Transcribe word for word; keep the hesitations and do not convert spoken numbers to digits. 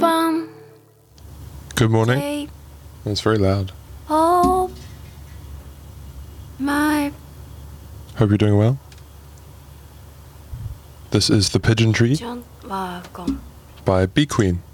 Good morning. That's very loud. Oh, my. Hope you're doing well. This is The Pigeon Tree John, wow, con. by Bee Queen.